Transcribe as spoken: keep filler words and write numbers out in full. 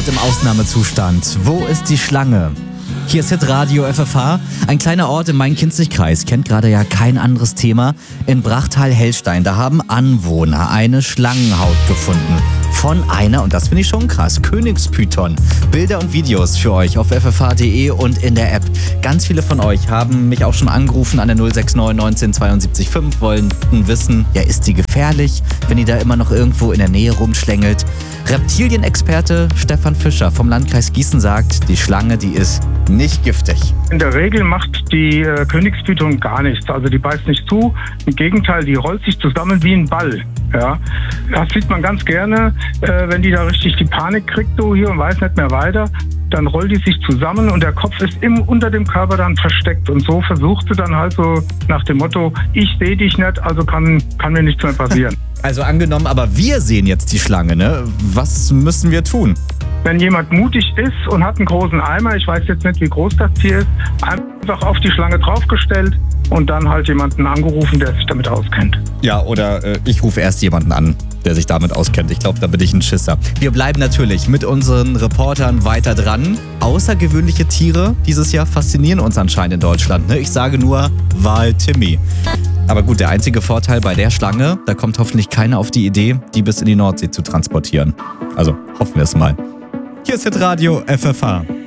Ort im Ausnahmezustand. Wo ist die Schlange? Hier ist Hitradio F F H, ein kleiner Ort im Main-Kinzig-Kreis, kennt gerade ja kein anderes Thema. In Brachtal-Hellstein, da haben Anwohner eine Schlangenhaut gefunden. Von einer, und das finde ich schon krass, Königspython. Bilder und Videos für euch auf f f h punkt d e und in der App. Ganz viele von euch haben mich auch schon angerufen an der null sechs neun neunzehn zweiundsiebzig fünf, wollten wissen, ja, ist die gefährlich, wenn die da immer noch irgendwo in der Nähe rumschlängelt? Reptilienexperte Stefan Fischer vom Landkreis Gießen sagt, die Schlange, die ist nicht giftig. In der Regel macht die äh, Königspython gar nichts. Also die beißt nicht zu. Im Gegenteil, die rollt sich zusammen wie ein Ball. Ja, das sieht man ganz gerne, äh, wenn die da richtig die Panik kriegt, so hier und weiß nicht mehr weiter. Dann rollt die sich zusammen und der Kopf ist im, unter dem Körper dann versteckt. Und so versucht sie dann halt so nach dem Motto, ich sehe dich nicht, also kann, kann mir nichts mehr passieren. Also angenommen, aber wir sehen jetzt die Schlange, ne? Was müssen wir tun? Wenn jemand mutig ist und hat einen großen Eimer, ich weiß jetzt nicht, wie groß das Tier ist, einfach auf die Schlange draufgestellt und dann halt jemanden angerufen, der sich damit auskennt. Ja, oder äh, ich rufe erst jemanden an, der sich damit auskennt. Ich glaube, da bin ich ein Schisser. Wir bleiben natürlich mit unseren Reportern weiter dran. Außergewöhnliche Tiere dieses Jahr faszinieren uns anscheinend in Deutschland. Ne? Ich sage nur Wal-Timmy. Aber gut, der einzige Vorteil bei der Schlange, da kommt hoffentlich keiner auf die Idee, die bis in die Nordsee zu transportieren. Also hoffen wir es mal. Hier ist Hitradio F F H.